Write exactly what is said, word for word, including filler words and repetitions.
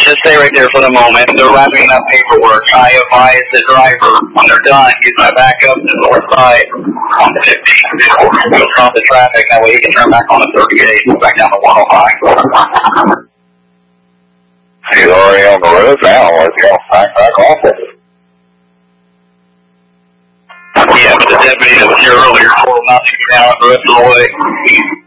just stay right there for the moment. They're wrapping up paperwork. I advise the driver, when they're done, he's going to back up to the north side on the fifteen. Go stop the traffic. That way he can turn back on the thirty-eight and go back down to one oh five. He's already on the road now. Let's go back back off it. Yeah, but the deputy that was here earlier told him not to go down the rest of the way.